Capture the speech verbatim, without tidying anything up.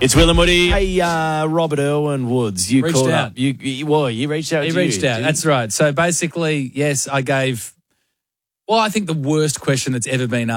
It's Will and Woody. Hey, uh, Robert Irwin Woods, you Reached called out. up. You, you, well, you reached out He to reached you, out. did That's you? right. So basically, yes, I gave, well, I think the worst question that's ever been